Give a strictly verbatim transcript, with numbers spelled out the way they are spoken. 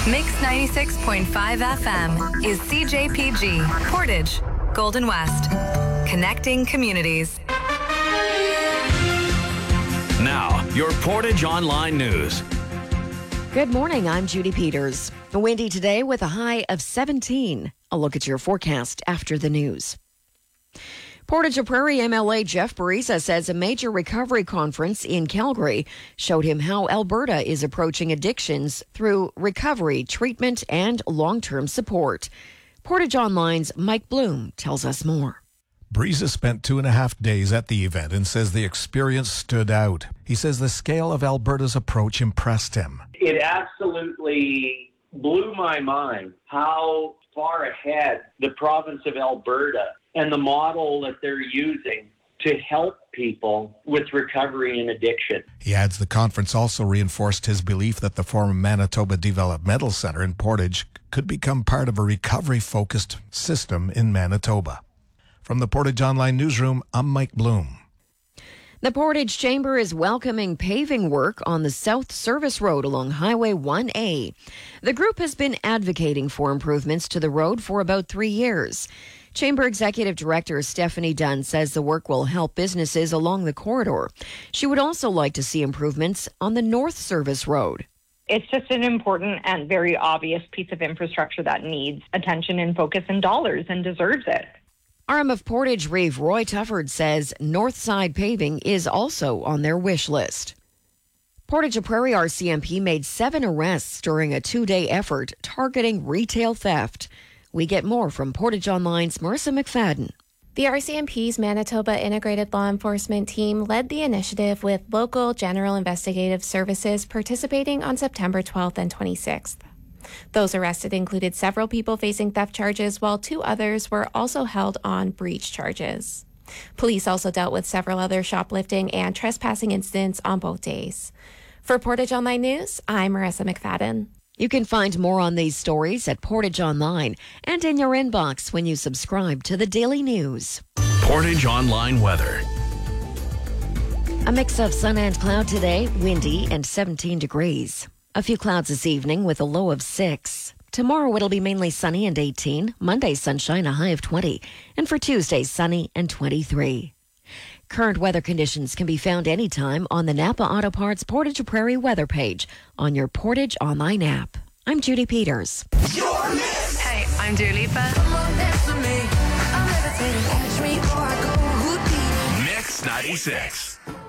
Mix ninety-six point five F M is C J P G, Portage, Golden West. Connecting communities. Now, your Portage Online News. Good morning, I'm Judy Peters. Windy today with a high of seventeen. A look at your forecast after the news. Portage Prairie M L A Jeff Barisa says a major recovery conference in Calgary showed him how Alberta is approaching addictions through recovery, treatment, and long-term support. Portage Online's Mike Bloom tells us more. Barisa spent two and a half days at the event and says the experience stood out. He says the scale of Alberta's approach impressed him. It absolutely blew my mind how far ahead the province of Alberta and the model that they're using to help people with recovery and addiction. He adds the conference also reinforced his belief that the former Manitoba Developmental Centre in Portage could become part of a recovery-focused system in Manitoba. From the Portage Online Newsroom, I'm Mike Bloom. The Portage Chamber is welcoming paving work on the South Service Road along Highway one A. The group has been advocating for improvements to the road for about three years. Chamber Executive Director Stephanie Dunn says the work will help businesses along the corridor. She would also like to see improvements on the North Service Road. It's just an important and very obvious piece of infrastructure that needs attention and focus and dollars and deserves it. R M of Portage Reeve Roy Tufford says north side paving is also on their wish list. Portage Prairie R C M P made seven arrests during a two-day effort targeting retail theft. We get more from Portage Online's Marissa McFadden. The R C M P's Manitoba Integrated Law Enforcement Team led the initiative with local General Investigative Services participating on September twelfth and twenty-sixth. Those arrested included several people facing theft charges, while two others were also held on breach charges. Police also dealt with several other shoplifting and trespassing incidents on both days. For Portage Online News, I'm Marissa McFadden. You can find more on these stories at Portage Online and in your inbox when you subscribe to the Daily News. Portage Online weather. A mix of sun and cloud today, windy and seventeen degrees. A few clouds this evening with a low of six. Tomorrow it'll be mainly sunny and eighteen. Monday sunshine, a high of twenty. And for Tuesday, sunny and twenty-three. Current weather conditions can be found anytime on the Napa Auto Parts Portage Prairie weather page on your Portage Online app. I'm Judy Peters. Hey, I'm Dua Lipa. Mix ninety-six.